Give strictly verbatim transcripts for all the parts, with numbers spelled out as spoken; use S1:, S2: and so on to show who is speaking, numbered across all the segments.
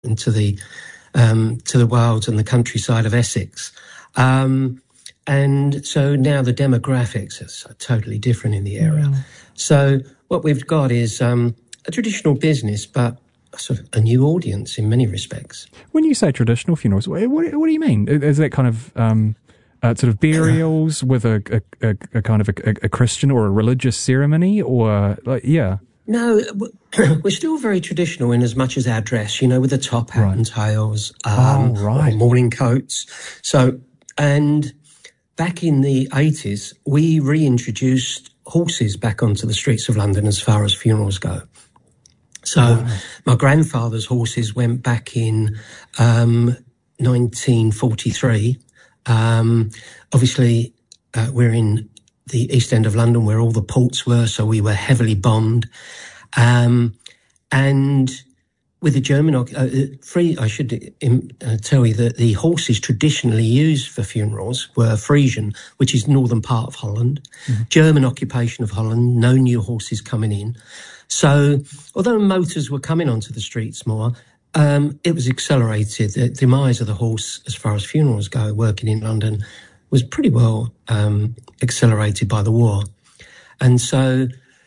S1: to the um, to the wilds and the countryside of Essex. Um, and so now the demographics are totally different in the area. Mm. So what we've got is um, a traditional business, but sort of a new audience in many respects.
S2: When you say traditional funerals, what, what do you mean? Is that kind of um, uh, sort of burials with a, a, a, a kind of a, a Christian or a religious ceremony, or like, yeah?
S1: No, we're still very traditional in as much as our dress, you know, with the top hat right. and tails, um,
S2: oh, right.
S1: morning coats. So, and back in the eighties, we reintroduced horses back onto the streets of London as far as funerals go. So wow. my grandfather's horses went back in um, nineteen forty-three. Um, obviously, uh, we're in the East End of London where all the ports were, so we were heavily bombed. Um, and with the German, uh, free, I should uh, tell you that the horses traditionally used for funerals were Frisian, which is northern part of Holland, mm-hmm. German occupation of Holland, no new horses coming in. So although motors were coming onto the streets more, um, it was accelerated. The demise of the horse, as far as funerals go, working in London, was pretty well um, accelerated by the war. And so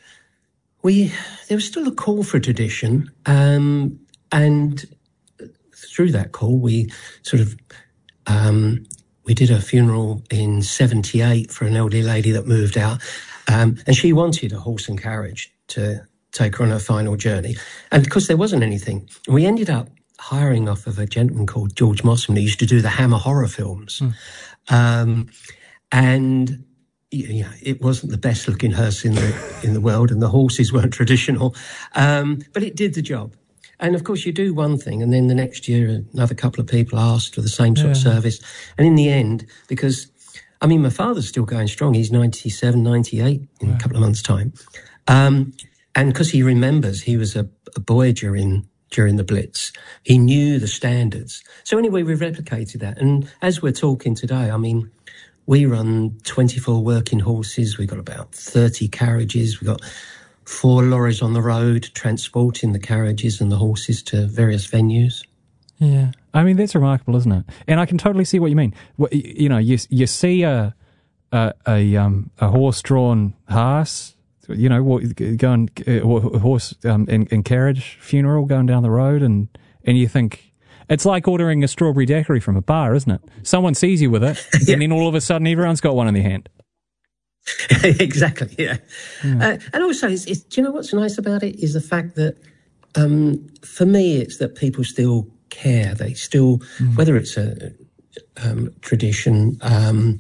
S1: we there was still a call for tradition, um, and through that call, we sort of um, we did a funeral in seventy-eight for an elderly lady that moved out, um, and she wanted a horse and carriage to take her on her final journey. And because there wasn't anything, we ended up hiring off of a gentleman called George Mossman who used to do the Hammer horror films. Mm. Um, and you know, it wasn't the best looking hearse in the in the world, and the horses weren't traditional, um, but it did the job. And of course, you do one thing, and then the next year, another couple of people asked for the same sort yeah. of service. And in the end, because I mean, my father's still going strong; he's ninety-seven, ninety-eight in wow. a couple of months' time, um, and because he remembers he was a, a boy during. during the Blitz. He knew the standards. So anyway, we've replicated that. And as we're talking today, I mean, we run twenty-four working horses. We've got about thirty carriages. We've got four lorries on the road transporting the carriages and the horses to various venues.
S2: Yeah. I mean, that's remarkable, isn't it? And I can totally see what you mean. You know, you, you see a, a, a, um, a horse-drawn hearse, you know, going uh, horse um, and, and carriage funeral going down the road, and and you think it's like ordering a strawberry daiquiri from a bar, isn't it? Someone sees you with it, yeah. and then all of a sudden everyone's got one in their hand.
S1: Exactly, yeah. yeah. Uh, and also, it's, it's, do you know what's nice about it is the fact that um, for me, it's that people still care. They still, mm. whether it's a um, tradition. Um,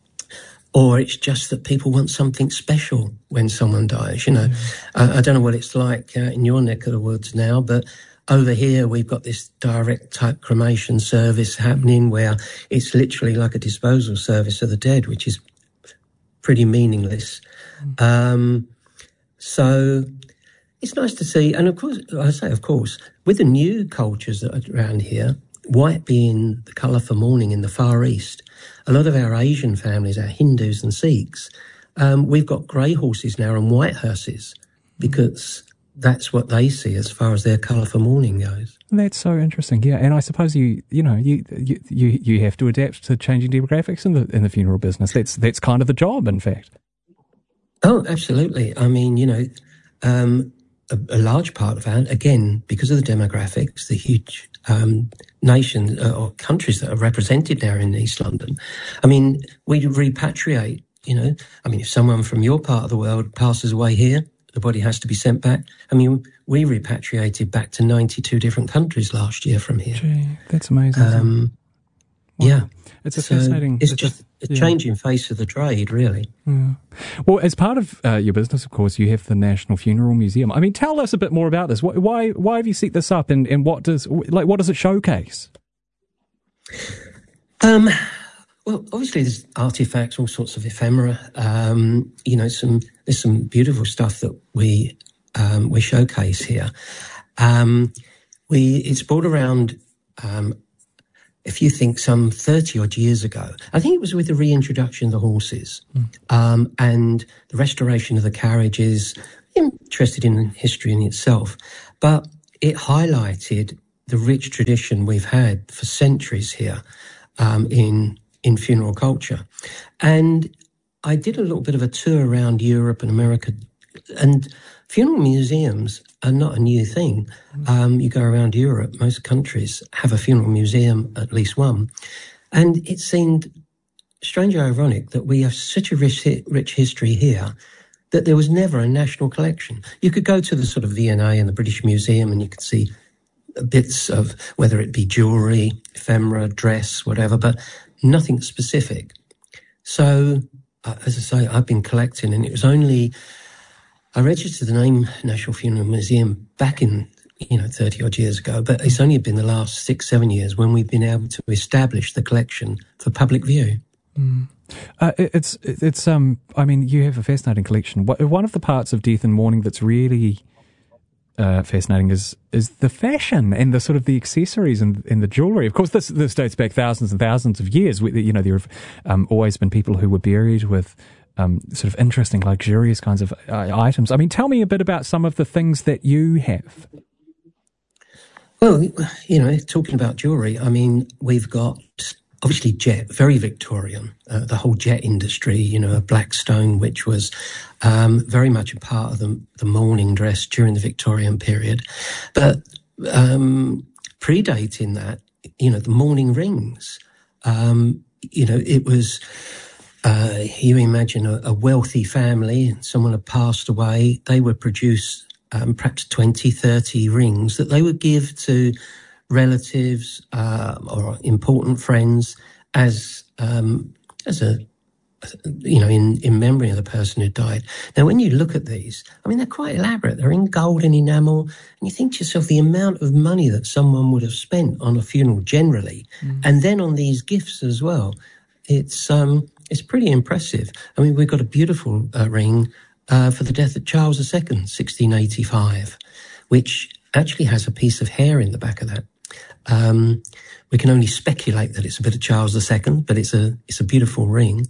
S1: Or it's just that people want something special when someone dies. You know, mm. I, I don't know what it's like uh, in your neck of the woods now, but over here we've got this direct type cremation service happening where it's literally like a disposal service of the dead, which is pretty meaningless. Mm. Um, so it's nice to see. And of course, I say, of course, with the new cultures that are around here, white being the colour for mourning in the Far East, a lot of our Asian families, our Hindus and Sikhs, um, we've got grey horses now and white hearses because that's what they see as far as their colour for mourning goes.
S2: That's so interesting, yeah. And I suppose you, you know, you you you have to adapt to changing demographics in the in the funeral business. That's that's kind of the job, in fact.
S1: Oh, absolutely. I mean, you know, um, a, a large part of that, again, because of the demographics, the huge um, nations uh, or countries that are represented there in East London. I mean, we repatriate, you know. I mean, if someone from your part of the world passes away here, the body has to be sent back. I mean, we repatriated back to ninety-two different countries last year from here.
S2: Gee, that's amazing.
S1: Um, wow. Yeah.
S2: It's a
S1: so
S2: fascinating...
S1: It's just a yeah. changing face of the trade, really.
S2: Yeah. Well, as part of uh, your business, of course, you have the National Funeral Museum. I mean, tell us a bit more about this. Why why have you set this up, and, and what does like what does it showcase?
S1: Um, well, obviously there's artifacts, all sorts of ephemera. Um, you know, some there's some beautiful stuff that we um, we showcase here. Um, we it's brought around. Um, If you think some thirty odd years ago, I think it was with the reintroduction of the horses mm. um, and the restoration of the carriages. I'm interested in history in itself, but it highlighted the rich tradition we've had for centuries here um, in in funeral culture. And I did a little bit of a tour around Europe and America, and funeral museums are not a new thing. Um, you go around Europe, most countries have a funeral museum, at least one. And it seemed strangely ironic that we have such a rich, rich history here that there was never a national collection. You could go to the sort of V and A and the British Museum and you could see bits of, whether it be jewellery, ephemera, dress, whatever, but nothing specific. So, uh, as I say, I've been collecting, and it was only, I registered the name National Funeral Museum back in, you know, thirty odd years ago, but it's only been the last six, seven years when we've been able to establish the collection for public view.
S2: Mm. Uh, it, it's, it's, um, I mean, you have a fascinating collection. One of the parts of Death and Mourning that's really uh, fascinating is, is the fashion and the sort of the accessories and, and the jewellery. Of course, this, this dates back thousands and thousands of years. We, you know, there have um, always been people who were buried with um, sort of interesting, luxurious kinds of uh, items. I mean, tell me a bit about some of the things that you have.
S1: Well, you know, talking about jewellery, I mean, we've got obviously jet, very Victorian, uh, the whole jet industry, you know, Blackstone, which was um, very much a part of the, the mourning dress during the Victorian period. But um, predating that, you know, the mourning rings, um, you know, it was, uh, you imagine a, a wealthy family, someone had passed away, they would produce um, perhaps twenty, thirty rings that they would give to relatives uh, or important friends as um, as a, you know, in, in memory of the person who died. Now, when you look at these, I mean, they're quite elaborate. They're in gold and enamel. And you think to yourself, the amount of money that someone would have spent on a funeral generally, mm. and then on these gifts as well, it's um, it's pretty impressive. I mean, we've got a beautiful uh, ring uh, for the death of Charles the Second, sixteen eighty-five, which actually has a piece of hair in the back of that. Um, we can only speculate that it's a bit of Charles the Second, but it's a it's a beautiful ring.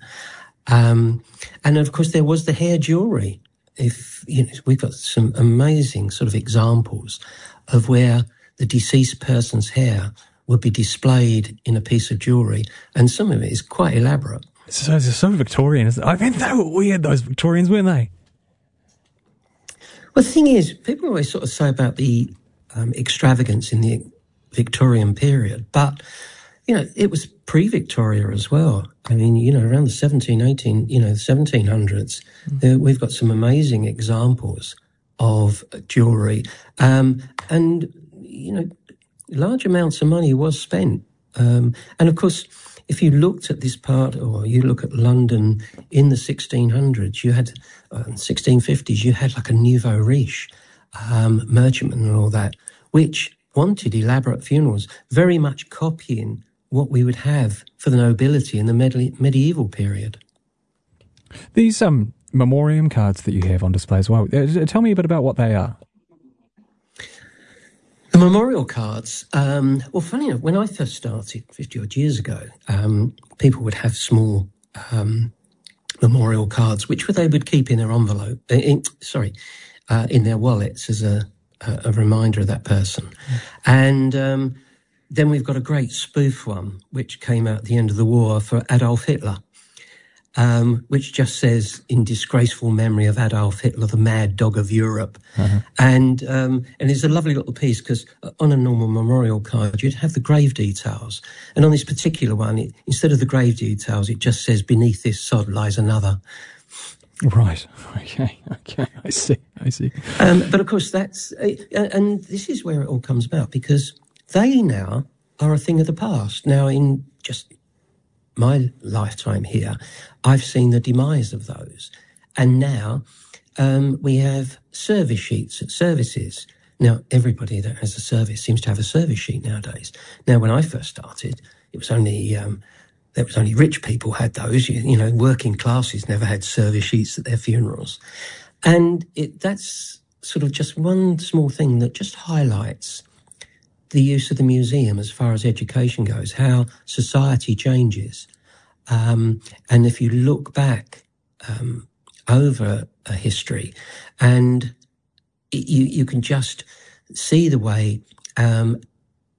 S1: Um, and of course, there was the hair jewellery. If you know, we've got some amazing sort of examples of where the deceased person's hair would be displayed in a piece of jewellery, and some of it is quite elaborate.
S2: So it's so Victorian, isn't it? I mean, they were weird, those Victorians, weren't they?
S1: Well, the thing is, people always sort of say about the um, extravagance in the Victorian period, but, you know, it was pre-Victoria as well. I mean, you know, around the seventeen, eighteen, you know, seventeen hundreds, mm. uh, we've got some amazing examples of jewellery. Um, and, you know, large amounts of money was spent. Um, and of course, if you looked at this part, or you look at London in the sixteen hundreds, you had, uh, sixteen fifties, you had like a nouveau riche, um, merchantman and all that, which wanted elaborate funerals, very much copying what we would have for the nobility in the med- medieval period.
S2: These um, memoriam cards that you have on display as well, uh, tell me a bit about what they are.
S1: The memorial cards, um, well, funny enough, when I first started fifty odd years ago, um, people would have small um, memorial cards, which they would keep in their envelope, in, sorry, uh, in their wallets as a a reminder of that person. Mm. And um, then we've got a great spoof one, which came out at the end of the war for Adolf Hitler, um, which just says, in disgraceful memory of Adolf Hitler, the mad dog of Europe. Uh-huh. And um, and it's a lovely little piece, because on a normal memorial card, you'd have the grave details. And on this particular one, it, instead of the grave details, it just says, beneath this sod lies another.
S2: Right. Okay. Okay. I see. I see.
S1: Um, but of course, that's uh, and this is where it all comes about, because they now are a thing of the past. Now, in just my lifetime here, I've seen the demise of those, and now um, we have service sheets at services. Now, everybody that has a service seems to have a service sheet nowadays. Now, when I first started, it was only um, There was only rich people had those, you, you know, working classes never had service sheets at their funerals. And it, that's sort of just one small thing that just highlights the use of the museum as far as education goes, how society changes. Um, and if you look back um, over a history, and it, you, you can just see the way um,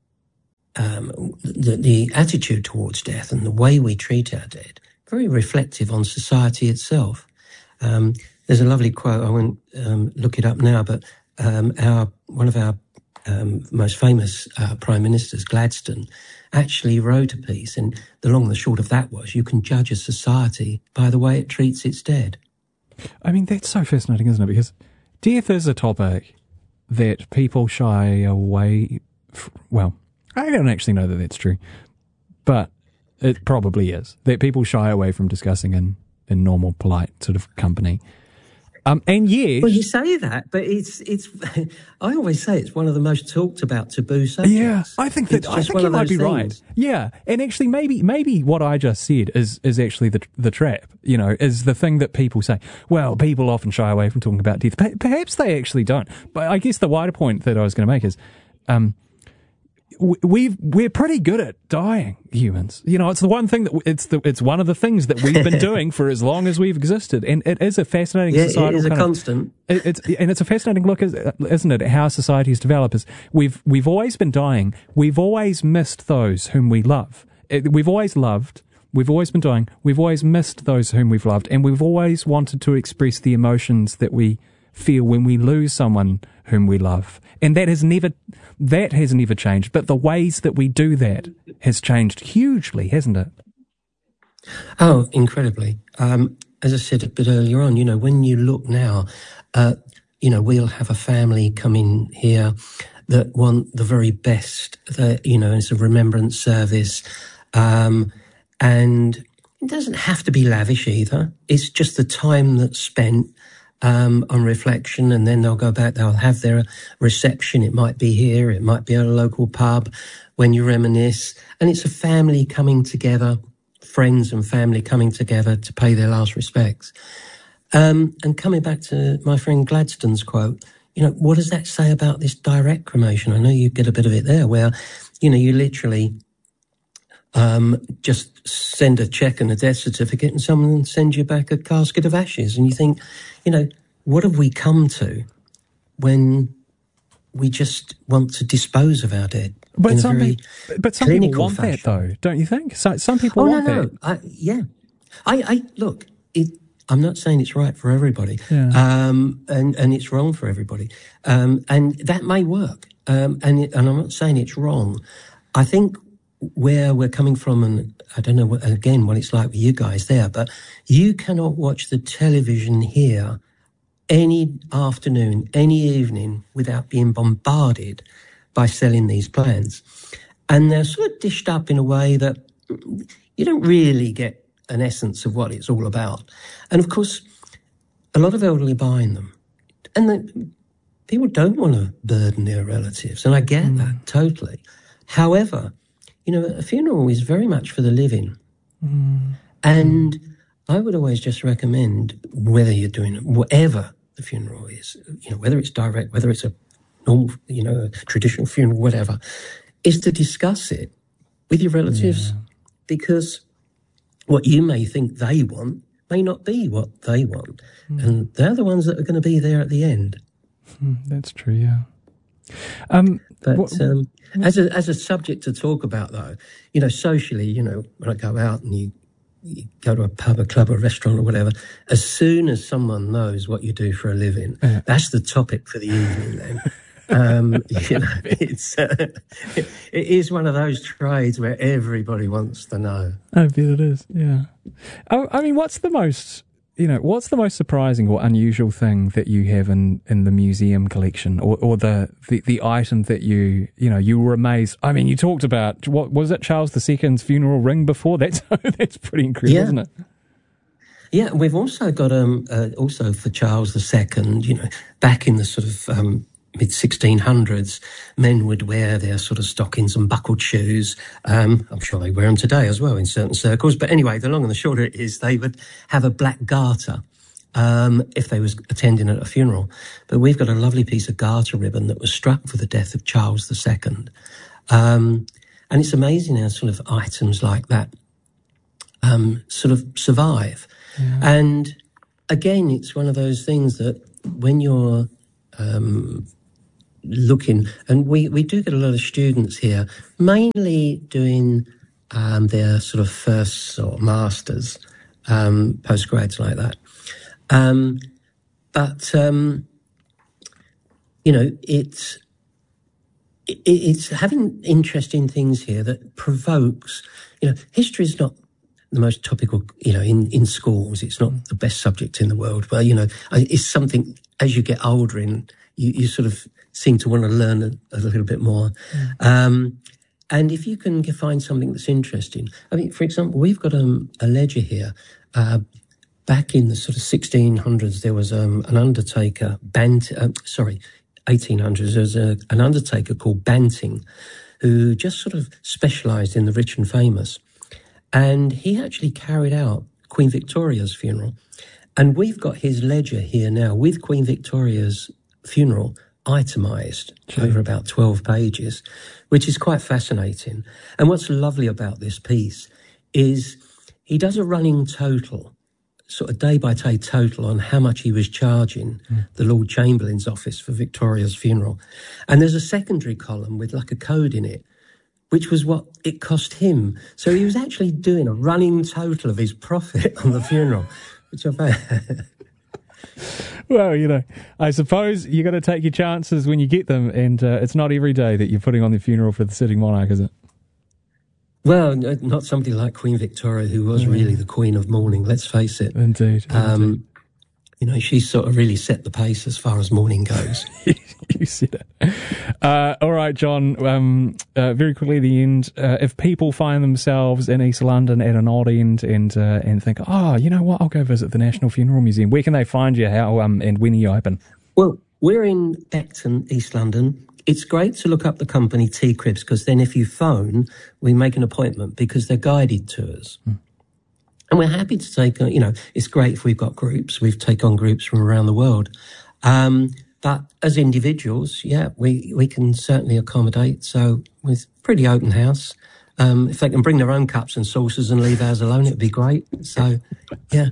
S1: um, the, the attitude towards death and the way we treat our dead, very reflective on society itself. Um, there's a lovely quote, I won't um, look it up now, but um, our one of our um, most famous uh, prime ministers, Gladstone, actually wrote a piece, and the long and the short of that was, you can judge a society by the way it treats its dead.
S2: I mean, that's so fascinating, isn't it? Because death is a topic that people shy away from. Well, I don't actually know that that's true, but it probably is, that people shy away from discussing in, in normal, polite sort of company. Um, and yet...
S1: Well, you say that, but it's... it's. I always say it's one of the most talked about taboo subjects.
S2: Yeah, I think that I think you might be things. right. Yeah, and actually maybe maybe what I just said is, is actually the the trap, you know, is the thing that people say, well, people often shy away from talking about death. Perhaps they actually don't. But I guess the wider point that I was going to make is... Um, We've we're pretty good at dying, humans. You know, it's the one thing that it's the it's one of the things that we've been doing for as long as we've existed, and it is a fascinating
S1: yeah,
S2: societal.
S1: It is a
S2: kind
S1: constant.
S2: Of, it, it's and it's a fascinating look, isn't it? How societies develop is we've we've always been dying. We've always missed those whom we love. It, we've always loved. We've always been dying. We've always missed those whom we've loved, and we've always wanted to express the emotions that we feel when we lose someone whom we love. And that has never, that has never changed. But the ways that we do that has changed hugely, hasn't it?
S1: Oh, incredibly. Um, as I said a bit earlier on, you know, when you look now, uh, you know, we'll have a family come in here that want the very best, that, you know, it's a remembrance service. Um, and it doesn't have to be lavish either. It's just the time that's spent Um, on reflection, and then they'll go back, they'll have their reception. It might be here, it might be at a local pub when you reminisce. And it's a family coming together, friends and family coming together to pay their last respects. Um, and coming back to my friend Gladstone's quote, you know, what does that say about this direct cremation? I know you get a bit of it there where, you know, you literally um, just send a check and a death certificate and someone sends you back a casket of ashes. And you think, you know, what have we come to when we just want to dispose of our dead?
S2: But some, be, but some people want fashion. that, though, don't you think? So, some people
S1: oh,
S2: want
S1: no, no.
S2: that.
S1: I, yeah. I, I look, it, I'm not saying it's right for everybody,
S2: yeah.
S1: um, and, and it's wrong for everybody. Um, and that may work. Um, and, it, and I'm not saying it's wrong. I think where we're coming from, and I don't know, what, again, what it's like with you guys there, but you cannot watch the television here any afternoon, any evening without being bombarded by selling these plans. And they're sort of dished up in a way that you don't really get an essence of what it's all about. And of course, a lot of elderly are buying them. And the, people don't want to burden their relatives, and I get mm. that totally. However, you know, a funeral is very much for the living.
S2: Mm.
S1: And I would always just recommend, whether you're doing whatever the funeral is, you know, whether it's direct, whether it's a normal, you know, a traditional funeral, whatever, is to discuss it with your relatives, yeah. because what you may think they want may not be what they want. Mm. And they're the ones that are going to be there at the end.
S2: Mm, that's true, yeah. Um,
S1: but
S2: what,
S1: um, as a as a subject to talk about, though, you know, socially, you know, when I go out and you, you go to a pub, a club, a restaurant, or whatever, as soon as someone knows what you do for a living,
S2: yeah.
S1: that's the topic for the evening. Then, um, you know, it's uh, it, it is one of those trades where everybody wants to know.
S2: I bet it is. Yeah. I, I mean, what's the most You know, what's the most surprising or unusual thing that you have in, in the museum collection, or, or the, the, the item that you, you know, you were amazed? I mean, you talked about, what was it, Charles the Second's funeral ring before? That's that's pretty incredible,
S1: yeah.
S2: isn't it?
S1: Yeah, we've also got, um, uh, also for Charles the Second, you know, back in the sort of um, mid sixteen hundreds, men would wear their sort of stockings and buckled shoes. Um, I'm sure they wear them today as well in certain circles. But anyway, the long and the short of it is they would have a black garter um, if they was attending at a funeral. But we've got a lovely piece of garter ribbon that was struck for the death of Charles the Second. Um, and it's amazing how sort of items like that um, sort of survive.
S2: Yeah.
S1: And again, it's one of those things that when you're um, looking, and we, we do get a lot of students here, mainly doing um, their sort of first sort of masters, um, postgrads like that. Um, but, um, you know, it's, it, it's having interesting things here that provokes, you know, history is not the most topical, you know, in, in schools. It's not the best subject in the world. But, you know, it's something as you get older and you, you sort of seem to want to learn a, a little bit more. Mm. Um, and if you can find something that's interesting, I mean, for example, we've got um, a ledger here. Uh, back in the sort of sixteen hundreds, there was um, an undertaker, Bant, uh, sorry, eighteen hundreds, there was a, an undertaker called Banting who just sort of specialised in the rich and famous. And he actually carried out Queen Victoria's funeral. And we've got his ledger here now with Queen Victoria's funeral itemised sure. over about twelve pages, which is quite fascinating. And what's lovely about this piece is he does a running total, sort of day-by-day total on how much he was charging mm. the Lord Chamberlain's office for Victoria's funeral. And there's a secondary column with like a code in it, which was what it cost him. So he was actually doing a running total of his profit on the funeral, which I found...
S2: Well, you know, I suppose you got to take your chances when you get them, and uh, it's not every day that you're putting on the funeral for the sitting monarch, is it?
S1: Well, not somebody like Queen Victoria, who was mm. really the queen of mourning, let's face it.
S2: Indeed.
S1: Um,
S2: indeed.
S1: You know, she sort of really set the pace as far as mourning goes.
S2: You said it. Uh, all right, John, um, uh, very quickly at the end, uh, if people find themselves in East London at an odd end and uh, and think, oh, you know what, I'll go visit the National Funeral Museum, where can they find you? How um, and when are you open?
S1: Well, we're in Beckton, East London. It's great to look up the company T Cribs, because then if you phone, we make an appointment because they're guided tours. Hmm. And we're happy to take, you know, it's great if we've got groups. We've taken on groups from around the world. Um, but as individuals, yeah, we, we can certainly accommodate. So with pretty open house, um, if they can bring their own cups and saucers and leave ours alone, it'd be great. So, yeah.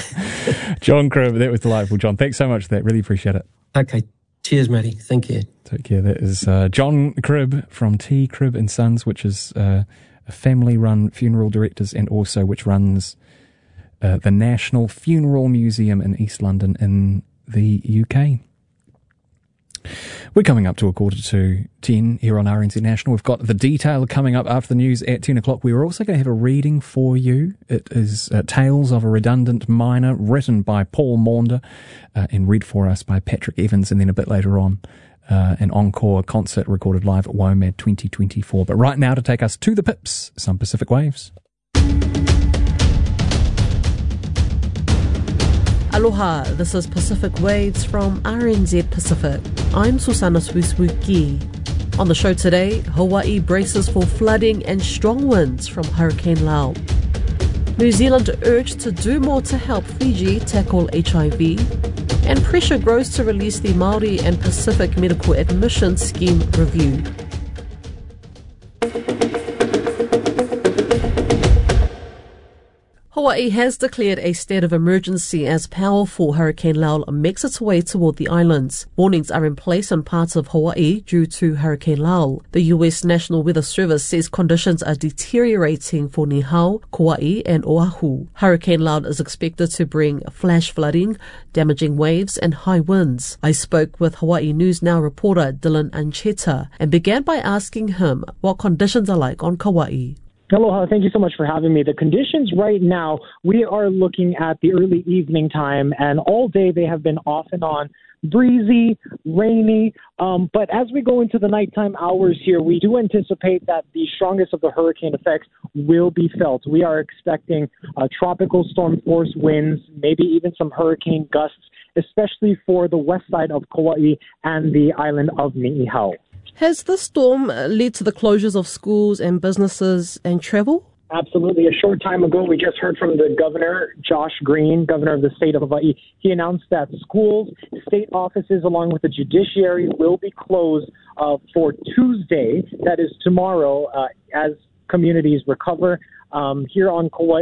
S2: John Cribb, that was delightful, John. Thanks so much for that. Really appreciate it.
S1: Okay. Cheers, Matty. Thank you.
S2: Take care. That is uh, John Cribb from T Cribb and Sons, which is uh, a family-run funeral directors, and also which runs uh, the National Funeral Museum in East London in the U K. We're coming up to a quarter to ten here on R N Z National. We've got the detail coming up after the news at ten o'clock. We were also going to have a reading for you. It is uh, Tales of a Redundant Miner, written by Paul Maunder uh, and read for us by Patrick Evans. And then a bit later on, uh, an encore concert recorded live at WOMAD twenty twenty-four. But right now, to take us to the pips, some Pacific Waves.
S3: Aloha, this is Pacific Waves from R N Z Pacific. I'm Susana Swiswuki. On the show today, Hawaii braces for flooding and strong winds from Hurricane Lau. New Zealand urged to do more to help Fiji tackle H I V. And pressure grows to release the Māori and Pacific Medical Admission Scheme review. Hawaii has declared a state of emergency as powerful Hurricane Lau makes its way toward the islands. Warnings are in place in parts of Hawaii due to Hurricane Lau. The U S National Weather Service says conditions are deteriorating for Niihau, Kauai and Oahu. Hurricane Lau is expected to bring flash flooding, damaging waves and high winds. I spoke with Hawaii News Now reporter Dylan Ancheta and began by asking him what conditions are like on Kauai.
S4: Aloha, thank you so much for having me. The conditions right now, we are looking at the early evening time, and all day they have been off and on, breezy, rainy, um, but as we go into the nighttime hours here, we do anticipate that the strongest of the hurricane effects will be felt. We are expecting uh, tropical storm force winds, maybe even some hurricane gusts, especially for the west side of Kauai and the island of Niihau.
S3: Has the storm led to the closures of schools and businesses and travel?
S4: Absolutely. A short time ago, we just heard from the governor, Josh Green, governor of the state of Hawaii. He announced that schools, state offices, along with the judiciary will be closed uh, for Tuesday, that is tomorrow, uh, as communities recover. Um, here on Kauai,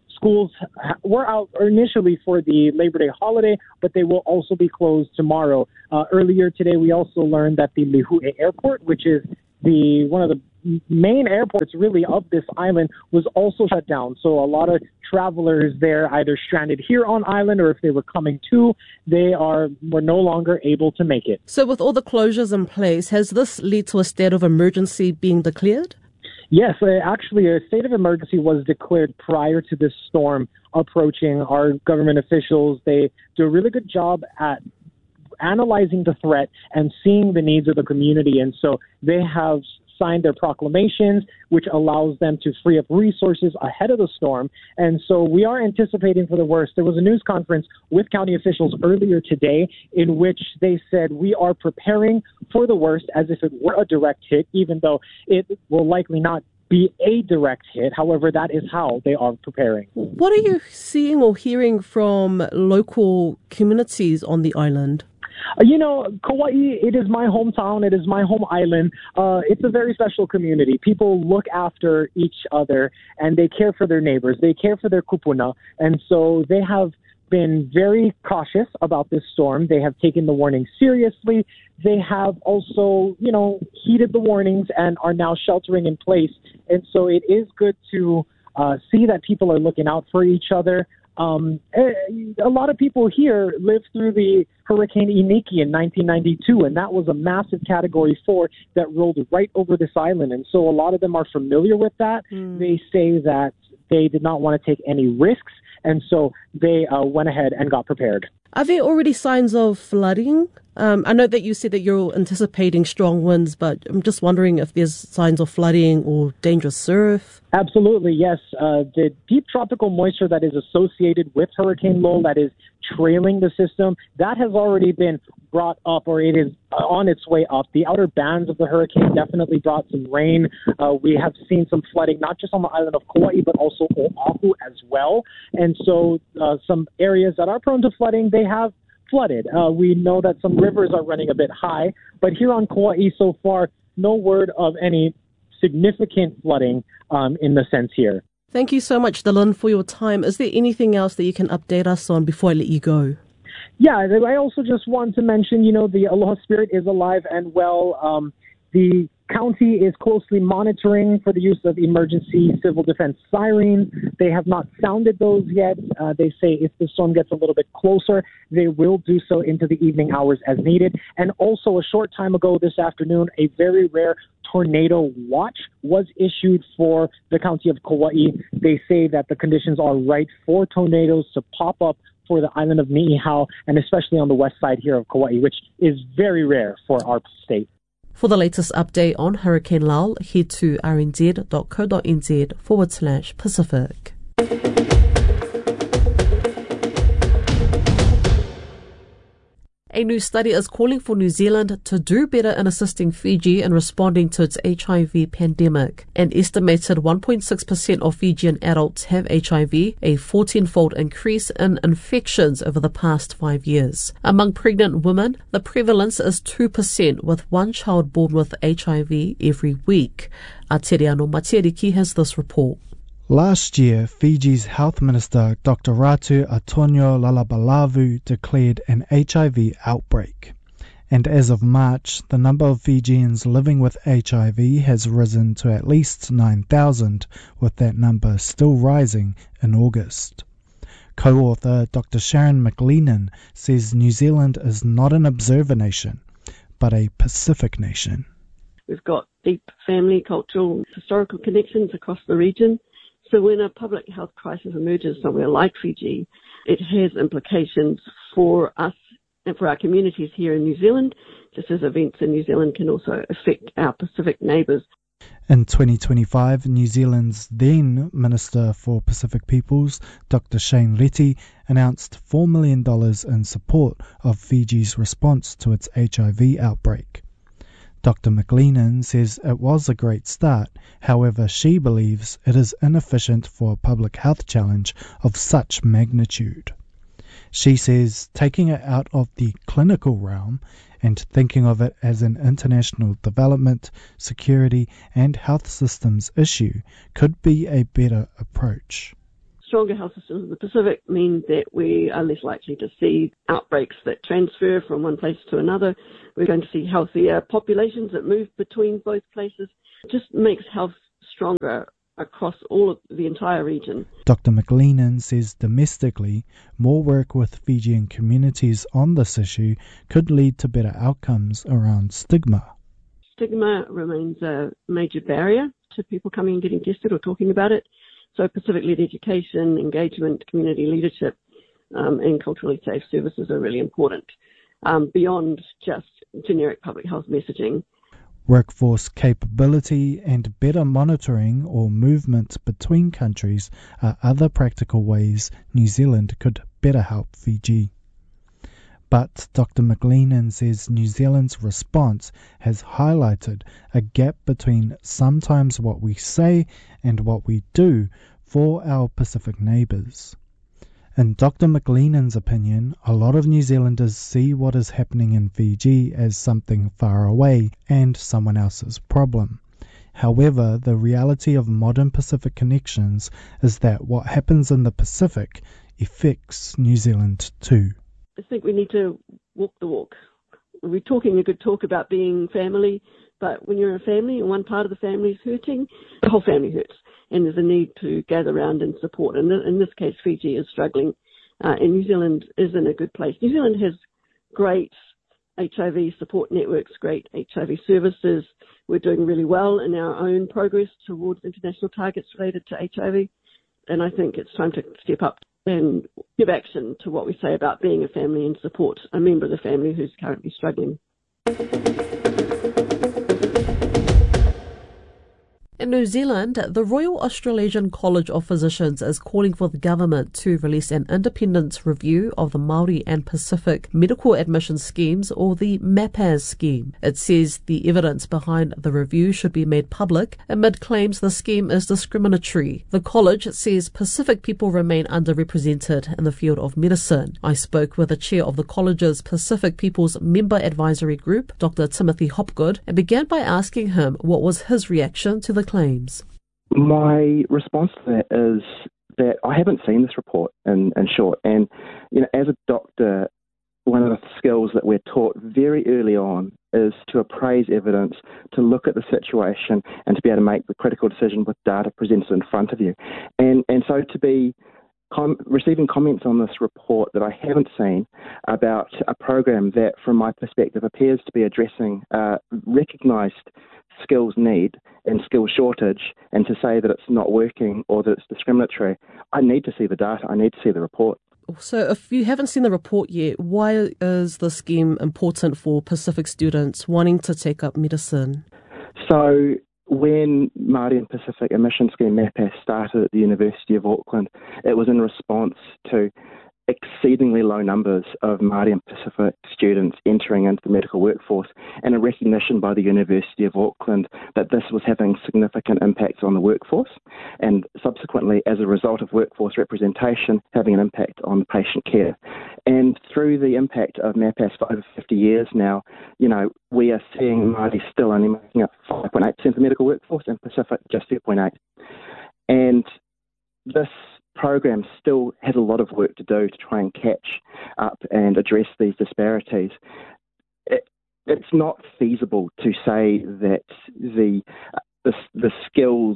S4: schools were out initially for the Labor Day holiday, but they will also be closed tomorrow. Uh, earlier today, we also learned that the Lihue Airport, which is the one of the main airports really of this island, was also shut down. So a lot of travelers there either stranded here on island, or if they were coming to, they are were no longer able to make it.
S3: So with all the closures in place, has this led to a state of emergency being declared?
S4: Yes, uh, actually, a state of emergency was declared prior to this storm approaching. Our government officials, they do a really good job at analyzing the threat and seeing the needs of the community. And so they have signed their proclamations, which allows them to free up resources ahead of the storm. And so we are anticipating for the worst. There was a news conference with county officials earlier today in which they said we are preparing for the worst as if it were a direct hit, even though it will likely not be a direct hit. However, that is how they are preparing.
S3: What are you seeing or hearing from local communities on the island?
S4: You know, Kauai, it is my hometown. It is my home island. Uh, it's a very special community. People look after each other, and they care for their neighbors. They care for their kupuna. And so they have been very cautious about this storm. They have taken the warning seriously. They have also, you know, heeded the warnings and are now sheltering in place. And so it is good to uh, see that people are looking out for each other. Um, a lot of people here lived through the Hurricane Iniki in nineteen ninety-two, and that was a massive Category four that rolled right over this island. And so a lot of them are familiar with that. Mm. They say that they did not want to take any risks, and so they uh, went ahead and got prepared.
S3: Are there already signs of flooding? Um, I know that you said that you're anticipating strong winds, but I'm just wondering if there's signs of flooding or dangerous surf.
S4: Absolutely, yes. Uh, the deep tropical moisture that is associated with Hurricane Lowell, that is trailing the system, that has already been brought up, or it is on its way up. The outer bands of the hurricane definitely brought some rain. Uh, we have seen some flooding, not just on the island of Kauai, but also Oahu as well. And so uh, some areas that are prone to flooding, they have flooded. Uh, we know that some rivers are running a bit high, but here on Kauai so far, no word of any significant flooding um, in the sense here.
S3: Thank you so much, Dylan, for your time. Is there anything else that you can update us on before I let you go?
S4: Yeah, I also just want to mention, you know, the Aloha Spirit is alive and well. Um, the county is closely monitoring for the use of emergency civil defense sirens. They have not sounded those yet. Uh, they say if the storm gets a little bit closer, they will do so into the evening hours as needed. And also a short time ago this afternoon, a very rare tornado watch was issued for the county of Kauai. They say that the conditions are right for tornadoes to pop up for the island of Niihau, and especially on the west side here of Kauai, which is very rare for our state.
S3: For the latest update on Hurricane Lowell, head to rnz.co.nz forward slash Pacific. A new study is calling for New Zealand to do better in assisting Fiji in responding to its H I V pandemic. An estimated one point six percent of Fijian adults have H I V, a fourteen-fold increase in infections over the past five years. Among pregnant women, the prevalence is two percent, with one child born with H I V every week. Ateriano Matiriki has this report.
S5: Last year, Fiji's Health Minister Doctor Ratu Atonio Lalabalavu declared an H I V outbreak. And as of March, the number of Fijians living with H I V has risen to at least nine thousand, with that number still rising in August. Co-author Doctor Sharon McLennan says New Zealand is not an observer nation, but a Pacific nation.
S6: We've got deep family, cultural, historical connections across the region. So when a public health crisis emerges somewhere like Fiji, it has implications for us and for our communities here in New Zealand, just as events in New Zealand can also affect our Pacific neighbours.
S5: In twenty twenty-five, New Zealand's then Minister for Pacific Peoples, Doctor Shane Reti, announced four million dollars in support of Fiji's response to its H I V outbreak. Doctor McLennan says it was a great start, however she believes it is inefficient for a public health challenge of such magnitude. She says taking it out of the clinical realm and thinking of it as an international development, security and health systems issue could be a better approach.
S6: Stronger health systems in the Pacific mean that we are less likely to see outbreaks that transfer from one place to another. We're going to see healthier populations that move between both places. It just makes health stronger across all of the entire region.
S5: Doctor McLennan says domestically, more work with Fijian communities on this issue could lead to better outcomes around stigma.
S6: Stigma remains a major barrier to people coming and getting tested or talking about it. So Pacific-led education, engagement, community leadership, um, and culturally safe services are really important, um, beyond just generic public health messaging.
S5: Workforce capability and better monitoring or movement between countries are other practical ways New Zealand could better help Fiji. But Doctor McLennan says New Zealand's response has highlighted a gap between sometimes what we say and what we do for our Pacific neighbours. In Doctor McLennan's opinion, a lot of New Zealanders see what is happening in Fiji as something far away and someone else's problem. However, the reality of modern Pacific connections is that what happens in the Pacific affects New Zealand too.
S6: I think we need to walk the walk. We're talking a good talk about being family, but when you're a family and one part of the family is hurting, the whole family hurts. And there's a need to gather around and support. And in this case, Fiji is struggling, uh, and New Zealand is in a good place. New Zealand has great H I V support networks, great H I V services. We're doing really well in our own progress towards international targets related to H I V. And I think it's time to step up and give action to what we say about being a family and support a member of the family who's currently struggling.
S3: In New Zealand, the Royal Australasian College of Physicians is calling for the government to release an independent review of the Māori and Pacific medical admission schemes, or the MAPAS scheme. It says the evidence behind the review should be made public amid claims the scheme is discriminatory. The college says Pacific people remain underrepresented in the field of medicine. I spoke with the chair of the college's Pacific People's Member Advisory Group, Doctor Timothy Hopgood, and began by asking him what was his reaction to the claims.
S7: My response to that is that I haven't seen this report in, in short. And, you know, as a doctor, one of the skills that we're taught very early on is to appraise evidence, to look at the situation and to be able to make the critical decision with data presented in front of you. And, and so to be Com- receiving comments on this report that I haven't seen about a program that, from my perspective, appears to be addressing uh, recognised skills need and skills shortage, and to say that it's not working or that it's discriminatory, I need to see the data, I need to see the report.
S3: So if you haven't seen the report yet, why is the scheme important for Pacific students wanting to take up medicine?
S7: So when Māori and Pacific Admission Scheme MAPAS started at the University of Auckland, it was in response to exceedingly low numbers of Māori and Pacific students entering into the medical workforce, and a recognition by the University of Auckland that this was having significant impacts on the workforce, and subsequently, as a result of workforce representation, having an impact on patient care. And through the impact of MAPAS for over fifty years now, you know, we are seeing Māori still only making up five point eight percent of the medical workforce, and Pacific just two point eight percent. And this program still has a lot of work to do to try and catch up and address these disparities. It, it's not feasible to say that the, the the skills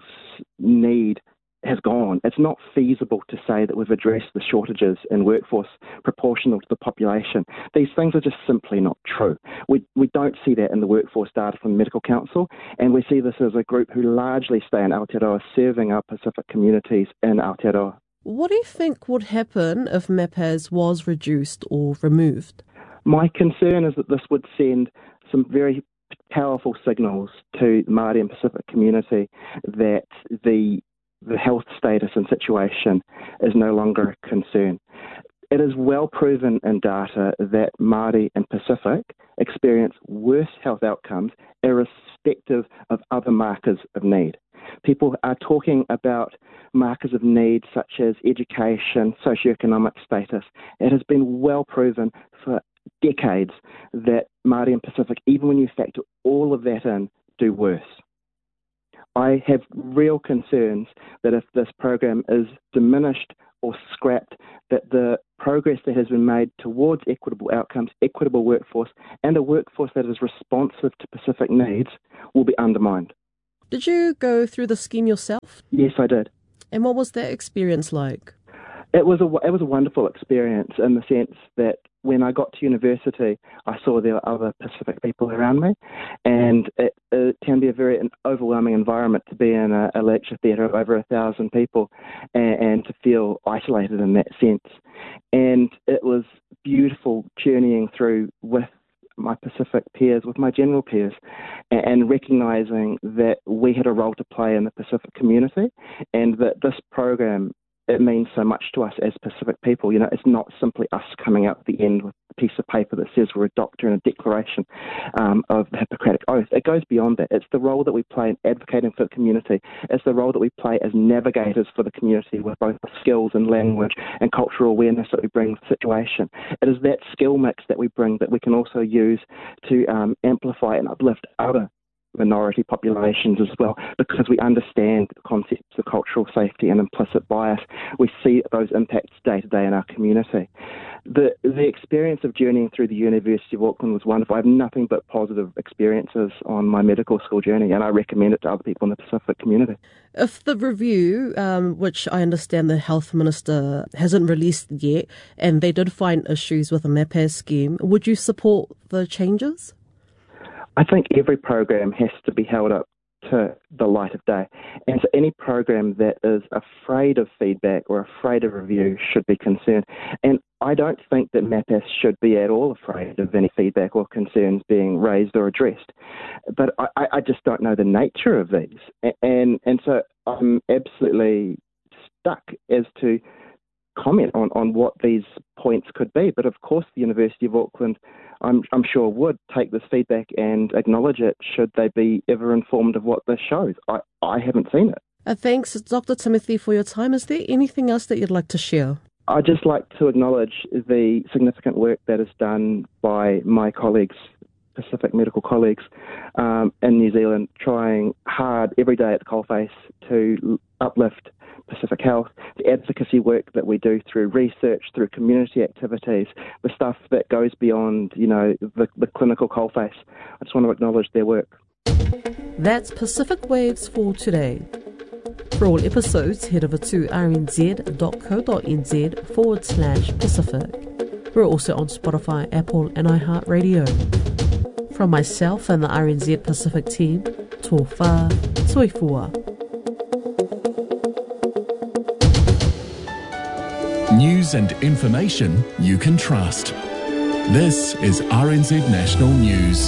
S7: need has gone. It's not feasible to say that we've addressed the shortages in workforce proportional to the population. These things are just simply not true. We we don't see that in the workforce data from the Medical Council, and we see this as a group who largely stay in Aotearoa, serving our Pacific communities in Aotearoa.
S3: What do you think would happen if MAPAS was reduced or removed?
S7: My concern is that this would send some very powerful signals to the Māori and Pacific community that the the health status and situation is no longer a concern. It is well proven in data that Māori and Pacific experience worse health outcomes irrespective of other markers of need. People are talking about markers of need such as education, socioeconomic status. It has been well proven for decades that Māori and Pacific, even when you factor all of that in, do worse. I have real concerns that if this program is diminished or scrapped, that the progress that has been made towards equitable outcomes, equitable workforce, and a workforce that is responsive to Pacific needs will be undermined.
S3: Did you go through the scheme yourself?
S7: Yes, I did.
S3: And what was that experience like?
S7: It was a it was a wonderful experience in the sense that when I got to university, I saw there were other Pacific people around me, and it, it can be a very an overwhelming environment to be in a, a lecture theatre of over a thousand people and, and to feel isolated in that sense. And it was beautiful journeying through with my Pacific peers, with my general peers, and, and recognising that we had a role to play in the Pacific community, and that this program, it means so much to us as Pacific people. You know, it's not simply us coming out at the end with a piece of paper that says we're a doctor and a declaration um, of the Hippocratic Oath. It goes beyond that. It's the role that we play in advocating for the community. It's the role that we play as navigators for the community with both the skills and language and cultural awareness that we bring to the situation. It is that skill mix that we bring that we can also use to um, amplify and uplift other minority populations as well, because we understand the concepts of cultural safety and implicit bias. We see those impacts day to day in our community. The the experience of journeying through the University of Auckland was wonderful. I have nothing but positive experiences on my medical school journey, and I recommend it to other people in the Pacific community.
S3: If the review, um, which I understand the Health Minister hasn't released yet, and they did find issues with the MAPAS scheme, would you support the changes?
S7: I think every program has to be held up to the light of day. And so any program that is afraid of feedback or afraid of review should be concerned. And I don't think that MAPAS should be at all afraid of any feedback or concerns being raised or addressed. But I, I just don't know the nature of these. And, and so I'm absolutely stuck as to comment on, on what these points could be. But of course the University of Auckland, I'm, I'm sure, would take this feedback and acknowledge it should they be ever informed of what this shows. I, I haven't seen it.
S3: Uh, thanks, Doctor Timothy, for your time. Is there anything else that you'd like to share?
S7: I'd just like to acknowledge the significant work that is done by my colleagues, Pacific medical colleagues um, in New Zealand, trying hard every day at the coalface to uplift Pacific Health, the advocacy work that we do through research, through community activities, the stuff that goes beyond, you know, the, the clinical coalface. I just want to acknowledge their work.
S3: That's Pacific Waves for today. For all episodes, head over to rnz.co.nz forward slash Pacific. We're also on Spotify, Apple and iHeartRadio. From myself and the R N Z Pacific team, tō whā, soifua.
S8: News and information you can trust. This is R N Z National News.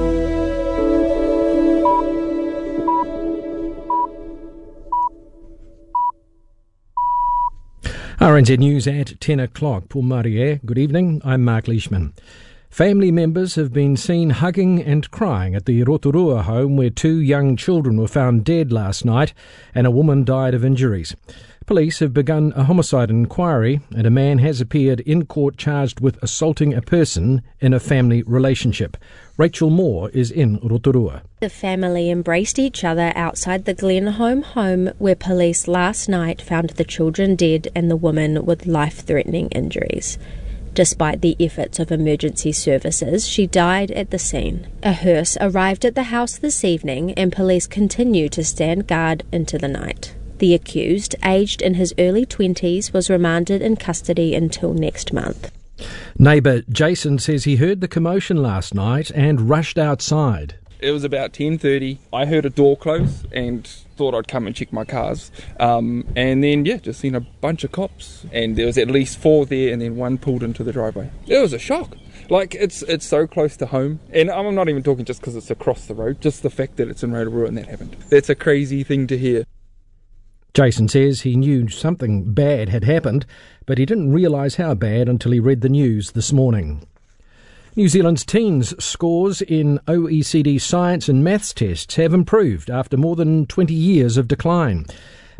S9: R N Z News at ten o'clock. Paul Marie, good evening. I'm Mark Leishman. Family members have been seen hugging and crying at the Rotorua home where two young children were found dead last night and a woman died of injuries. Police have begun a homicide inquiry and a man has appeared in court charged with assaulting a person in a family relationship. Rachel Moore is in Rotorua.
S10: The family embraced each other outside the Glenholm home where police last night found the children dead and the woman with life-threatening injuries. Despite the efforts of emergency services, she died at the scene. A hearse arrived at the house this evening and police continue to stand guard into the night. The accused, aged in his early twenties, was remanded in custody until next month.
S9: Neighbour Jason says he heard the commotion last night and rushed outside.
S11: It was about ten thirty. I heard a door close and thought I'd come and check my cars. Um, and then, yeah, just seen a bunch of cops. And there was at least four there and then one pulled into the driveway. It was a shock. Like, it's it's so close to home. And I'm not even talking just because it's across the road. Just the fact that it's in Rotorua and that happened. That's a crazy thing to hear.
S9: Jason says he knew something bad had happened, but he didn't realise how bad until he read the news this morning. New Zealand's teens' scores in O E C D science and maths tests have improved after more than twenty years of decline.